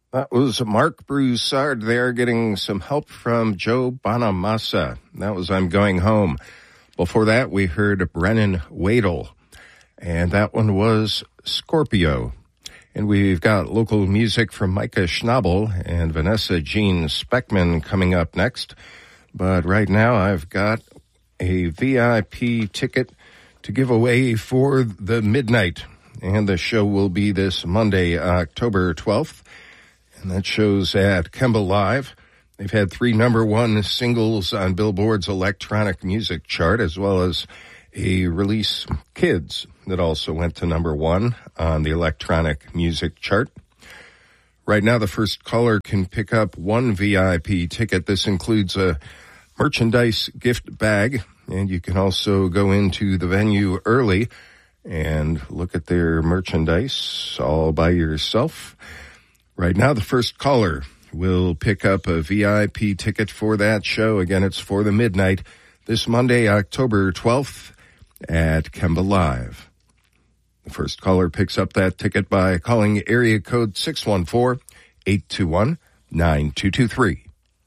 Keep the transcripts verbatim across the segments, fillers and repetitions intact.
That was Mark Broussard there getting some help from Joe Bonamassa. That was I'm Going Home. Before that, we heard Brennan Wadle, and that one was Scorpio. And we've got local music from Micah Schnabel and Vanessa Jean Speckman coming up next. But right now, I've got a V I P ticket to give away for the midnight. And the show will be this Monday, October twelfth. And that show's at Kemba Live. They've had three number one singles on Billboard's electronic music chart, as well as a release, Kids, that also went to number one on the electronic music chart. Right now, the first caller can pick up one V I P ticket. This includes a merchandise gift bag, and you can also go into the venue early and look at their merchandise all by yourself. Right now, the first caller will pick up a V I P ticket for that show. Again, it's for the midnight this Monday, October twelfth at Kemba Live. The first caller picks up that ticket by calling area code six one four, eight two one, nine two two three.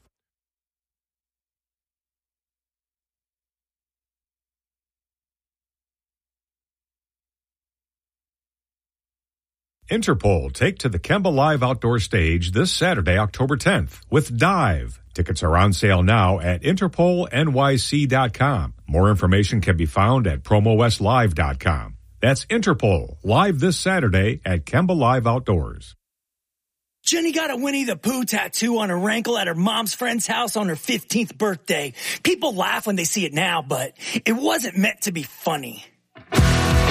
Interpol take to the Kemba Live outdoor stage this Saturday, October tenth, with Dive. Tickets are on sale now at interpol N Y C dot com. More information can be found at promo west live dot com. That's Interpol, live this Saturday at Kemba Live Outdoors. Jenny got a Winnie the Pooh tattoo on her ankle at her mom's friend's house on her fifteenth birthday. People laugh when they see it now, but it wasn't meant to be funny.